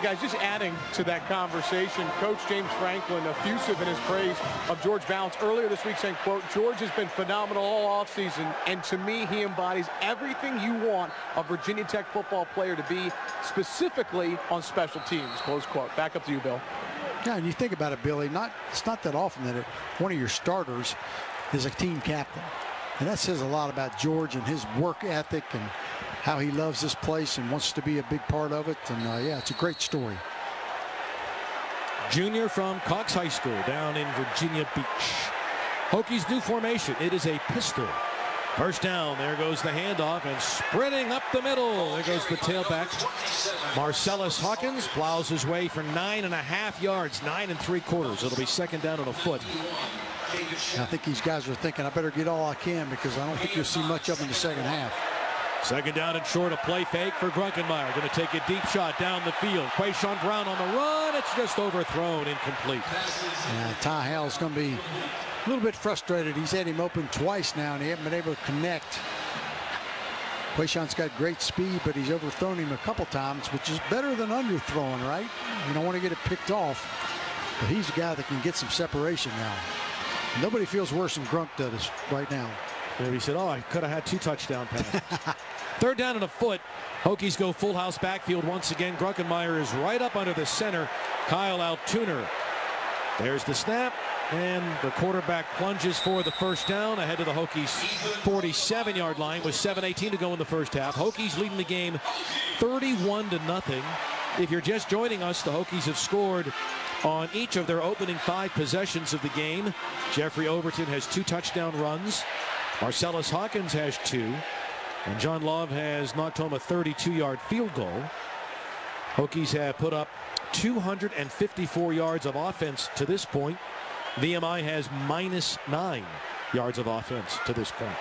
guys, just adding to that conversation, Coach James Franklin effusive in his praise of George Valance earlier this week, saying, quote, George has been phenomenal all offseason, and to me, he embodies everything you want a Virginia Tech football player to be, specifically on special teams, close quote. Back up to you, Bill. Yeah, and you think about it, Billy, it's not that often that one of your starters is a team captain. And that says a lot about George and his work ethic and how he loves this place and wants to be a big part of it. And yeah, it's a great story. Junior from Cox High School down in Virginia Beach. Hokies new formation. It is a pistol. First down. There goes the handoff, and sprinting up the middle. There goes the tailback. Marcellus Hawkins plows his way for 9.5 yards, 9 3/4. It'll be second down and a foot. I think these guys are thinking, I better get all I can because I don't think you'll see much of them in the second half. Second down and short, a play fake for Grunkenmeyer. Going to take a deep shot down the field. Quayshawn Brown on the run. It's just overthrown, incomplete. Yeah, Ty Hale's going to be a little bit frustrated. He's had him open twice now, and he hasn't been able to connect. Quayshawn's got great speed, but he's overthrown him a couple times, which is better than underthrowing, right? You don't want to get it picked off, but he's a guy that can get some separation now. Nobody feels worse than Grunk does right now. And he said, oh, I could have had 2 touchdown passes. Third down and a foot. Hokies go full house backfield once again. Grunkenmeyer is right up under the center. Kyle Altuner. There's the snap, and the quarterback plunges for the first down ahead of the Hokies 47-yard line with 7:18 to go in the first half. Hokies leading the game 31-0. If you're just joining us, the Hokies have scored on each of their opening 5 possessions of the game. Jeffrey Overton has 2 touchdown runs. Marcellus Hawkins has 2. And John Love has knocked home a 32-yard field goal. Hokies have put up 254 yards of offense to this point. VMI has -9 yards of offense to this point.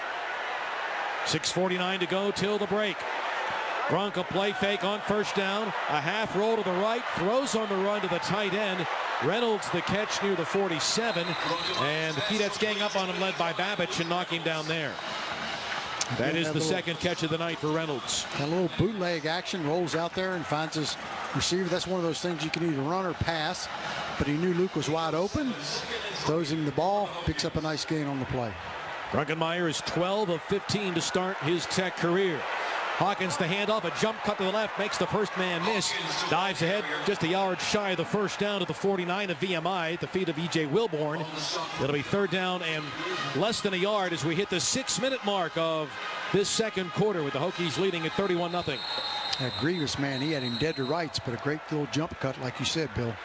6:49 to go till the break. Grunk a play fake on first down. A half roll to the right. Throws on the run to the tight end. Reynolds the catch near the 47. And the Keydets gang up on him, led by Babich, and knock him down there. That is the second catch of the night for Reynolds. That little bootleg action, rolls out there and finds his receiver. That's one of those things you can either run or pass. But he knew Luke was wide open. Throws him the ball. Picks up a nice gain on the play. Grunkenmeyer is 12 of 15 to start his Tech career. Hawkins the handoff, a jump cut to the left, makes the first man miss. Dives ahead just a yard shy of the first down to the 49 of VMI at the feet of E.J. Wilborn. It'll be third down and less than a yard as we hit the 6-minute mark of this second quarter with the Hokies leading at 31-0. That Grievous, man, he had him dead to rights, but a great little jump cut, like you said, Bill.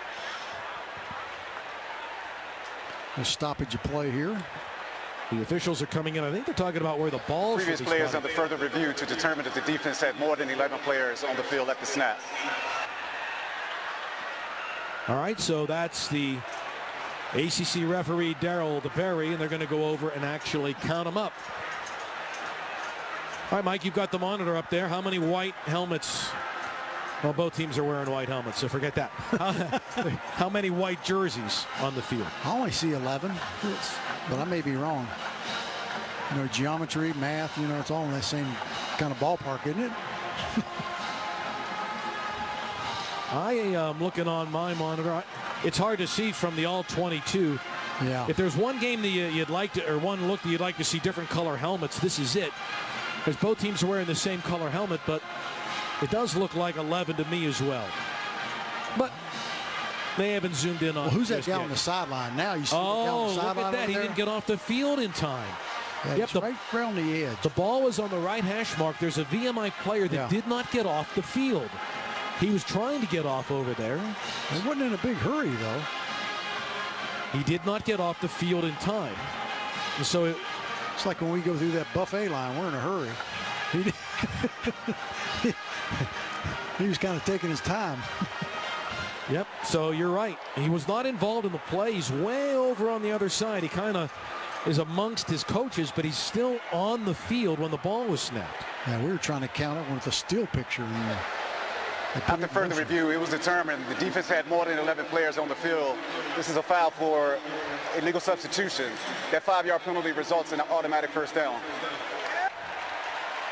A stoppage of play here. The officials are coming in. I think they're talking about where the ball should be Previous players spotted. under further review to determine that the defense had more than 11 players on the field at the snap. All right, so that's the ACC referee, Darrell DeBerry, and they're going to go over and actually count them up. All right, Mike, you've got the monitor up there. How many white helmets? Well, both teams are wearing white helmets, so forget that. How many white jerseys on the field? I only see 11, but I may be wrong. You know, geometry, math, you know, it's all in that same kind of ballpark, isn't it? I am looking on my monitor. It's hard to see from the all 22. Yeah. If there's one game that you'd like to, or one look that you'd like to see different color helmets, this is it. Because both teams are wearing the same color helmet, but it does look like 11 to me as well. But they haven't zoomed in on. Well, who's that guy yet. on the sideline now? You see the guy on the Oh, sideline look at that. over He there? didn't get off the field in time. Yeah, Yep, it's right around the edge. The ball was on the right hash mark. There's a VMI player that did not get off the field. He was trying to get off over there. He wasn't in a big hurry, though. He did not get off the field in time. And so it's like when we go through that buffet line, we're in a hurry. He was kind of taking his time. Yep, so you're right. He was not involved in the play. He's way over on the other side. He kind of is amongst his coaches, but he's still on the field when the ball was snapped. Yeah, we were trying to count it with a still picture. After further review, it was determined the defense had more than 11 players on the field. This is a foul for illegal substitution. That 5-yard penalty results in an automatic first down.